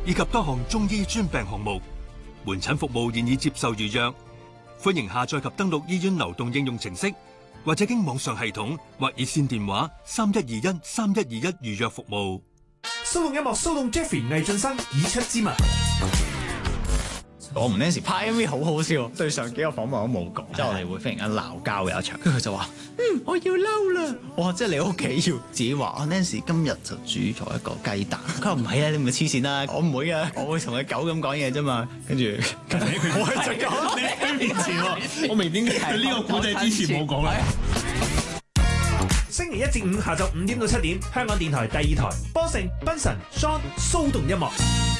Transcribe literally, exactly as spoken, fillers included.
以及多項中醫專病項目，門診服務現已接受預約。歡迎下載及登錄醫院流動應用程式，或者經網上系統或熱線電話三一二一三一二一預約服務。 騷動音樂，騷動 Jeffrey 魏浚笙以出之物。 我同 Nancy 拍 M V 好好笑，對上幾個訪問都冇講，即係我哋會忽然間鬧交嘅一場，跟住佢就話：嗯，我要嬲啦！我話即係你屋企要自己話啊 Nancy 今日就煮咗一個雞蛋。佢話唔係啊，你唔係黐線啦，我唔會啊，我會同佢狗咁講嘢啫嘛。跟住我係隻狗，你喺佢面前喎，我明點解佢呢個古仔之前冇講啦。 星期一至五下晝五點到七點，香港電台第二台，波成、賓神、Sean 騷動音樂。